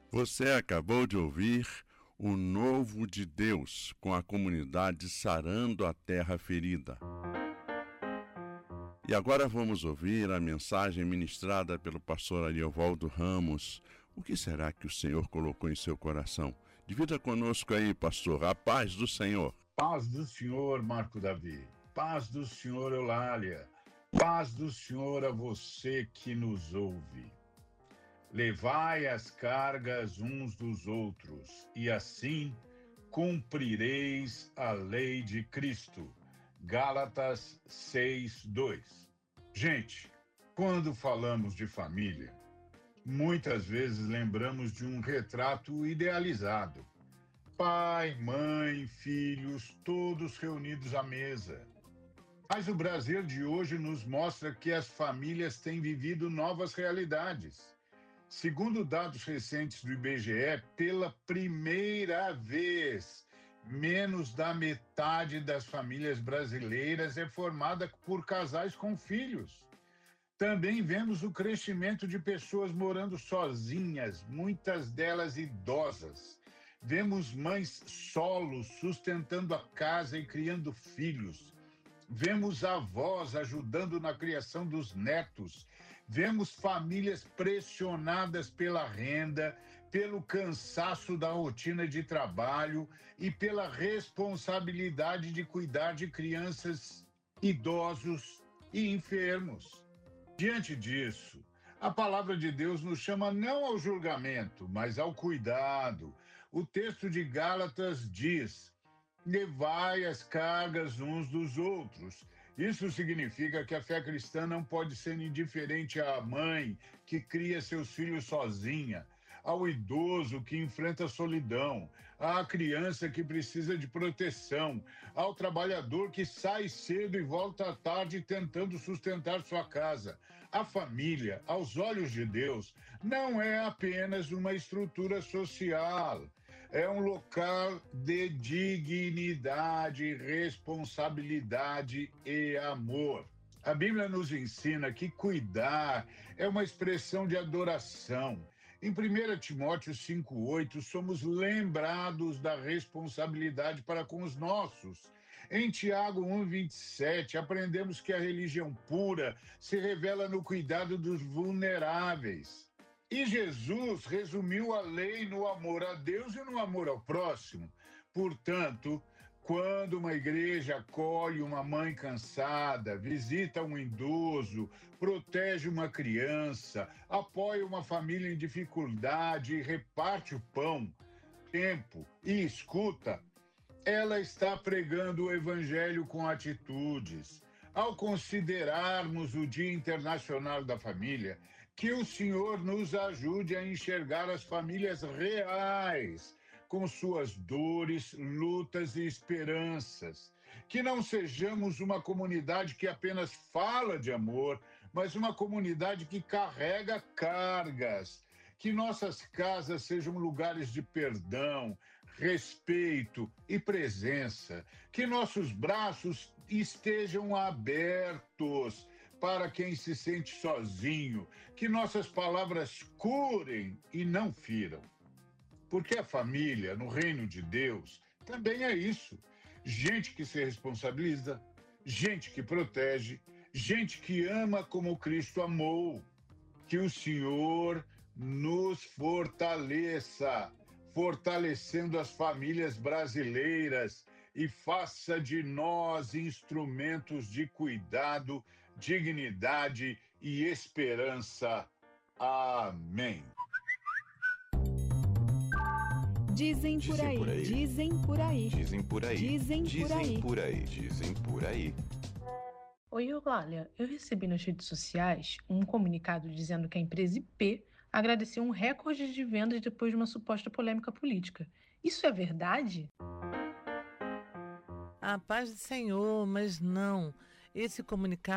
Você acabou de ouvir O Novo de Deus, com a comunidade Sarando a Terra Ferida. E agora vamos ouvir a mensagem ministrada pelo pastor Ariovaldo Ramos. O que será que o Senhor colocou em seu coração? Divida conosco aí, pastor. A paz do Senhor. Paz do Senhor, Marco Davi. Paz do Senhor, Eulália. Paz do Senhor a você que nos ouve. Levai as cargas uns dos outros, e assim cumprireis a lei de Cristo. Gálatas 6:2. Gente, quando falamos de família, muitas vezes lembramos de um retrato idealizado. Pai, mãe, filhos, todos reunidos à mesa. Mas o Brasil de hoje nos mostra que as famílias têm vivido novas realidades. Segundo dados recentes do IBGE, pela primeira vez, menos da metade das famílias brasileiras é formada por casais com filhos. Também vemos o crescimento de pessoas morando sozinhas, muitas delas idosas. Vemos mães solos sustentando a casa e criando filhos. Vemos avós ajudando na criação dos netos. Vemos famílias pressionadas pela renda, pelo cansaço da rotina de trabalho e pela responsabilidade de cuidar de crianças, idosos e enfermos. Diante disso, a palavra de Deus nos chama não ao julgamento, mas ao cuidado. O texto de Gálatas diz: levai as cargas uns dos outros. Isso significa que a fé cristã não pode ser indiferente à mãe que cria seus filhos sozinha, ao idoso que enfrenta a solidão, à criança que precisa de proteção, ao trabalhador que sai cedo e volta à tarde tentando sustentar sua casa. A família, aos olhos de Deus, não é apenas uma estrutura social. É um local de dignidade, responsabilidade e amor. A Bíblia nos ensina que cuidar é uma expressão de adoração. Em 1 Timóteo 5:8, somos lembrados da responsabilidade para com os nossos. Em Tiago 1:27, aprendemos que a religião pura se revela no cuidado dos vulneráveis. E Jesus resumiu a lei no amor a Deus e no amor ao próximo. Portanto, quando uma igreja acolhe uma mãe cansada, visita um idoso, protege uma criança, apoia uma família em dificuldade e reparte o pão, tempo e escuta, ela está pregando o evangelho com atitudes. Ao considerarmos o Dia Internacional da Família, que o Senhor nos ajude a enxergar as famílias reais, com suas dores, lutas e esperanças. Que não sejamos uma comunidade que apenas fala de amor, mas uma comunidade que carrega cargas. Que nossas casas sejam lugares de perdão, respeito e presença. Que nossos braços estejam abertos para quem se sente sozinho. Que nossas palavras curem e não firam. Porque a família, no reino de Deus, também é isso. Gente que se responsabiliza, gente que protege, gente que ama como Cristo amou. Que o Senhor nos fortaleça, fortalecendo as famílias brasileiras e faça de nós instrumentos de cuidado, dignidade e esperança. Amém. Dizem por aí, dizem por aí, dizem por aí, dizem por aí, dizem por aí, dizem por aí. Oi, Eulália, eu recebi nas redes sociais um comunicado dizendo que a empresa IP agradeceu um recorde de vendas depois de uma suposta polêmica política. Isso é verdade? A paz do Senhor, mas não. Esse comunicado